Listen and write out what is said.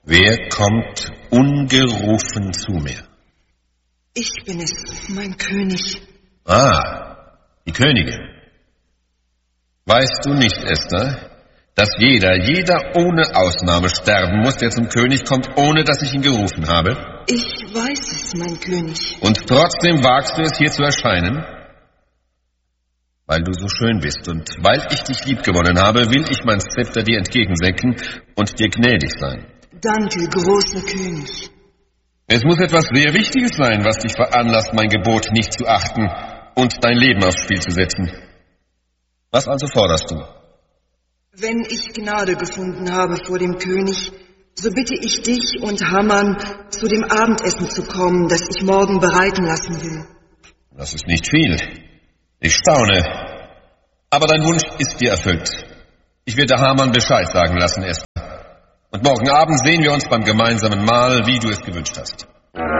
Wer kommt ungerufen zu mir? Ich bin es, mein König. Ah, die Königin. Weißt du nicht, Esther, dass jeder ohne Ausnahme sterben muss, der zum König kommt, ohne dass ich ihn gerufen habe? Ich weiß es, mein König. Und trotzdem wagst du es, hier zu erscheinen? Weil du so schön bist und weil ich dich liebgewonnen habe, will ich mein Zepter dir entgegensenken und dir gnädig sein. Danke, großer König. Es muss etwas sehr Wichtiges sein, was dich veranlasst, mein Gebot nicht zu achten und dein Leben aufs Spiel zu setzen. Was also forderst du? Wenn ich Gnade gefunden habe vor dem König, so bitte ich dich und Haman, zu dem Abendessen zu kommen, das ich morgen bereiten lassen will. Das ist nicht viel. Ich staune. Aber dein Wunsch ist dir erfüllt. Ich werde Haman Bescheid sagen lassen, Esther. Und morgen Abend sehen wir uns beim gemeinsamen Mahl, wie du es gewünscht hast.